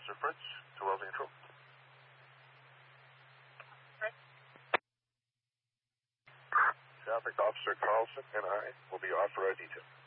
Officer Fritz to welding control. Traffic Officer Carlson and I will be authorized detail.